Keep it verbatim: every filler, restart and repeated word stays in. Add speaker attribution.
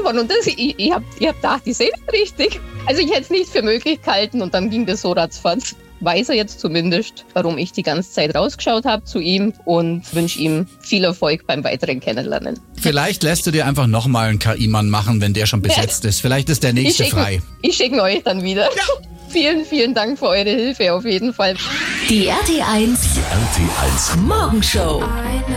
Speaker 1: kann. Und das, ich, ich habe ich hab gedacht, ich sehe das richtig. Also ich hätte es nicht für möglich gehalten und dann ging das so ratzfatz. Weiß er jetzt zumindest, warum ich die ganze Zeit rausgeschaut habe zu ihm und wünsche ihm viel Erfolg beim weiteren Kennenlernen.
Speaker 2: Vielleicht lässt du dir einfach nochmal einen K I-Mann machen, wenn der schon besetzt ist. Vielleicht ist der nächste
Speaker 1: ich schicken,
Speaker 2: frei.
Speaker 1: Ich schicke euch dann wieder. Ja. Vielen, vielen Dank für eure Hilfe auf jeden Fall.
Speaker 3: Die R T eins
Speaker 4: Die R T eins
Speaker 3: Morgenshow.
Speaker 5: I know